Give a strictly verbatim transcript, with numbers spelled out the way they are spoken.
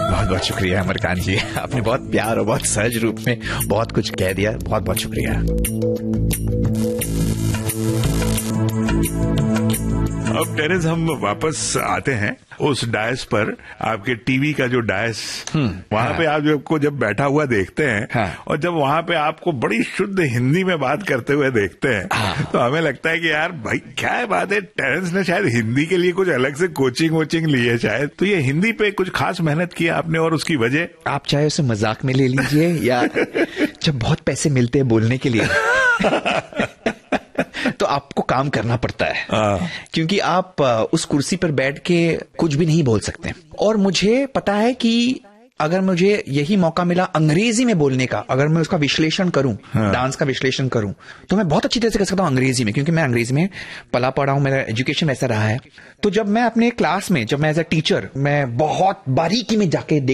बहुत बहुत शुक्रिया अमरकांत जी, आपने बहुत प्यार और बहुत सहज रूप में बहुत कुछ कह दिया, बहुत बहुत शुक्रिया। अब टेरेस हम वापस आते हैं उस डायस पर, आपके टीवी का जो डायस, वहां हाँ। पे आप आपको जब बैठा हुआ देखते हैं हाँ। और जब वहां पे आपको बड़ी शुद्ध हिंदी में बात करते हुए देखते हैं हाँ। तो हमें लगता है कि यार भाई क्या बात है, टेरेंस ने शायद हिंदी के लिए कुछ अलग से कोचिंग वोचिंग ली है शायद, तो ये हिंदी पे कुछ खास मेहनत की आपने और उसकी वजह? आप चाहे उसे मजाक में ले लीजिए या जब बहुत पैसे मिलते हैं बोलने के लिए तो आपको काम करना पड़ता है, क्योंकि आप उस कुर्सी पर बैठ के कुछ भी नहीं बोल सकते। और मुझे पता है कि अगर मुझे यही मौका मिला अंग्रेजी में बोलने का, अगर मैं उसका विश्लेषण करूं, हाँ। डांस का विश्लेषण करूं, तो मैं बहुत अच्छी तरह से कर सकता हूं अंग्रेजी में, क्योंकि मैं अंग्रेजी में पला पड़ा हूं, मेरा एजुकेशन ऐसा रहा है। तो जब मैं अपने क्लास में, जब मैं एज अ टीचर, मैं बहुत बारीकी में जाके